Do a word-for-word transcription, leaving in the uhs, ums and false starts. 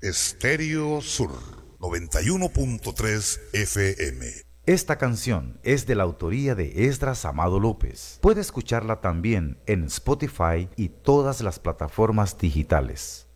Estéreo Sur noventa y uno punto tres F M. Esta canción es de la autoría de Esdras Amado López. Puede escucharla también en Spotify y todas las plataformas digitales.